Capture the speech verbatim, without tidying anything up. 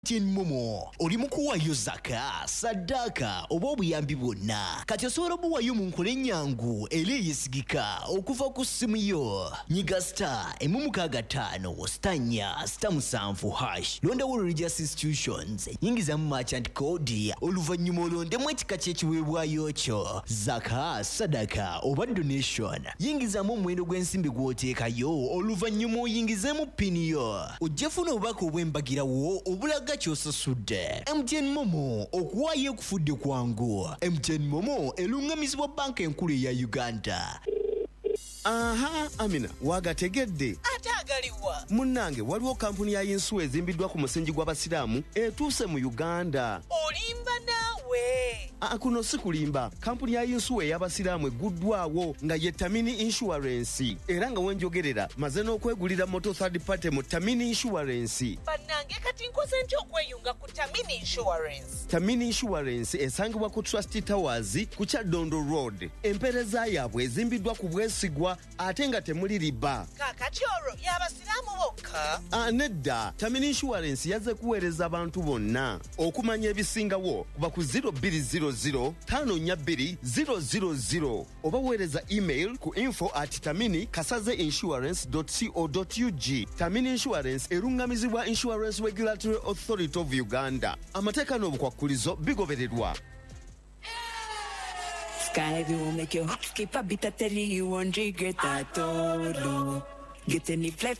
Tin Momo, Olimukuwa Yozaka, Sadaka, Obobu Yambi Buna, Katyosoro Buwa Yumunkule Nyangu, Ele Yisigika, Okufa Kusimuyo, Nigasta, Emumuka Gatano, Stanya, Stamusanfu Hash, Londa Religious Institutions, Yingiza Merchant Code, Oluva Nyumolo, Demweti Kachechi Wewa Yocho, Zaka, Sadaka, Oba Donation, Yingiza Mwendo Gwensimbi Gwote Kayo, Oluva Nyumo Yingiza Mupiniyo, Ujefuno Bako Wembagira Wo, Obulaga Chosa Sude, M T N Momo, Okwaye Kufude Kwangu, M T N Momo, Elungamizwa Banka Enkulu ya Uganda. Aha, Amina, wagategedde. Atagaliwa. Munnange waliwo kampuni ya Yinsuwa ezimbiddwa ku musingi gw'abasiraamu etuuse mu Uganda. Olimba nawe. Ah, kuno si kulimba. Kampuni ya Yinsuwa ey'abasiraamu eguddwawo nga ye Tamini Insurance. Era nga wenjogerera maze n'okwegulira moto third party mu Tamini Insurance. Bannange kati nkoze ntya okweyunga ku Tamini Insurance? Tamini Insurance esangibwa ku Trust Towers ku Kyadondo Road. Empereza yaabwe ezimbiddwa ku bwesigwa ate nga temuli riba. Kakati olwo y'abasiraamu bokka? Ah, nedda. Tamini Insurance yazze kuweereza abantu bonna. Okumanya ebisingawo kuba ku zero two zero zero five four two zero zero zero oba weereza email ku info at tamini kasaze insurance dot co dot u g. Tamini Insurance erungamizibwa Insurance Regulatory Authority of Uganda. Amateeka n'obukwakkulizo bigobererwa. Sky will make your heart skip a bit of telling you one jigger that all. Get any fly